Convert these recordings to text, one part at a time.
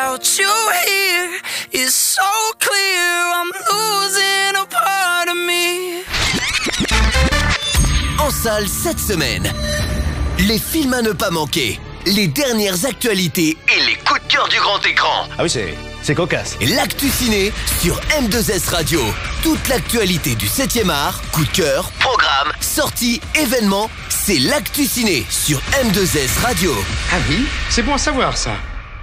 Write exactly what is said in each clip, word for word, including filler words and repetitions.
without you here is so clear. I'm losing a part of me. En salle cette semaine, les films à ne pas manquer, les dernières actualités et les coups de cœur du grand écran. Ah oui, c'est, c'est cocasse. L'actu ciné sur M deux S Radio. Toute l'actualité du septième art, coup de cœur, programme, sorties, événements, c'est l'actu ciné sur M deux S Radio. Ah oui, c'est bon à savoir ça.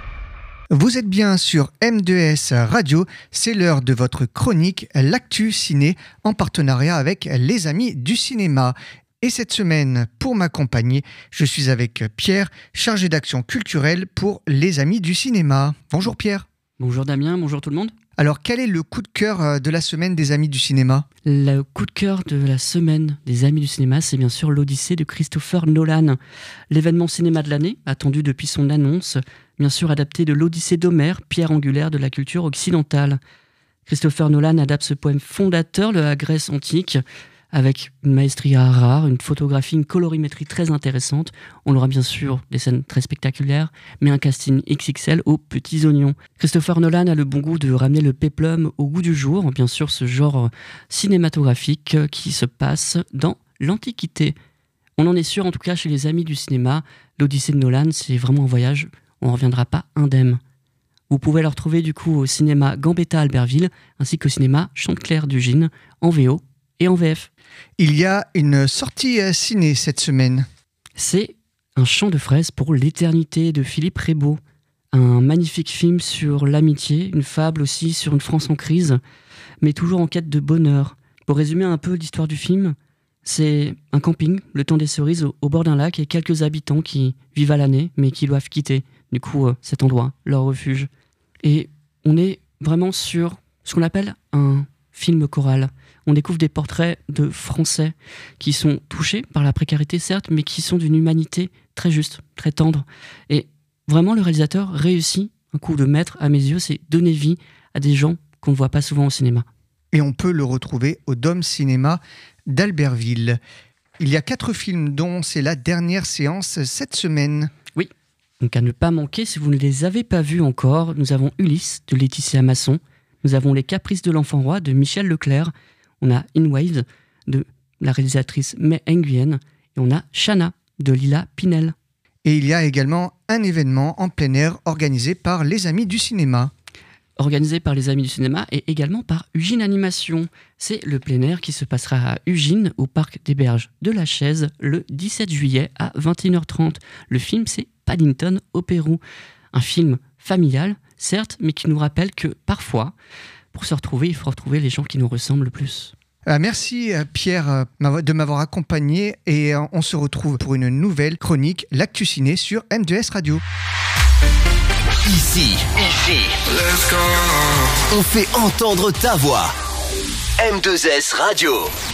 Vous êtes bien sur M deux S Radio, c'est l'heure de votre chronique L'Actu Ciné en partenariat avec les Amis du Cinéma. Et cette semaine, pour m'accompagner, je suis avec Pierre, chargé d'action culturelle pour les Amis du Cinéma. Bonjour Pierre. Bonjour Damien, bonjour tout le monde. Alors quel est le coup de cœur de la semaine des Amis du Cinéma ? Le coup de cœur de la semaine des Amis du Cinéma, c'est bien sûr l'Odyssée de Christopher Nolan. L'événement cinéma de l'année, attendu depuis son annonce, bien sûr adapté de l'Odyssée d'Homère, pierre angulaire de la culture occidentale. Christopher Nolan adapte ce poème fondateur de la Grèce antique, avec une maestria rare, une photographie, une colorimétrie très intéressante. On aura bien sûr des scènes très spectaculaires, mais un casting X X L aux petits oignons. Christopher Nolan a le bon goût de ramener le péplum au goût du jour, bien sûr ce genre cinématographique qui se passe dans l'Antiquité. On en est sûr, en tout cas chez les Amis du Cinéma, l'Odyssée de Nolan, c'est vraiment un voyage, on ne reviendra pas indemne. Vous pouvez le retrouver du coup au cinéma Gambetta Albertville, ainsi qu'au cinéma Chanteclair du Gine, en V O et en V F. Il y a une sortie ciné cette semaine. C'est Un chant de fraises pour l'éternité de Philippe Rebaud. Un magnifique film sur l'amitié, une fable aussi sur une France en crise, mais toujours en quête de bonheur. Pour résumer un peu l'histoire du film, c'est un camping, le temps des cerises, au, au bord d'un lac, et quelques habitants qui vivent à l'année, mais qui doivent quitter, du coup, euh, cet endroit, leur refuge. Et on est vraiment sur ce qu'on appelle un film choral. On découvre des portraits de Français qui sont touchés par la précarité, certes, mais qui sont d'une humanité très juste, très tendre. Et vraiment, le réalisateur réussit, un coup de maître à mes yeux, c'est donner vie à des gens qu'on ne voit pas souvent au cinéma. Et on peut le retrouver au Dôme Cinéma d'Albertville. Il y a quatre films dont c'est la dernière séance cette semaine. Oui, donc à ne pas manquer, si vous ne les avez pas vus encore, nous avons Ulysse de Laetitia Masson, nous avons Les Caprices de l'Enfant Roi de Michel Leclerc, on a In Waves de la réalisatrice May Nguyen et on a Shanna de Lila Pinel. Et il y a également un événement en plein air organisé par les Amis du Cinéma. Organisé par les Amis du Cinéma et également par Ugine Animation. C'est le plein air qui se passera à Ugine, au parc des Berges de la Chaise, le dix-sept juillet à vingt et une heures trente. Le film, c'est Paddington au Pérou. Un film familial, certes, mais qui nous rappelle que parfois, pour se retrouver, il faut retrouver les gens qui nous ressemblent le plus. Merci Pierre de m'avoir accompagné et on se retrouve pour une nouvelle chronique L'Actu Ciné sur M deux S Radio. Ici, ici, let's go. On fait entendre ta voix. M deux S Radio.